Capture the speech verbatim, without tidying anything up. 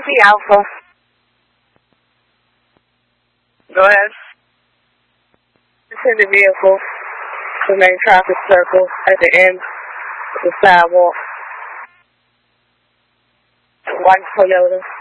Whiskey Alpha. Go ahead. It's in the vehicle. The main traffic circle at the end of the sidewalk. White Toyota.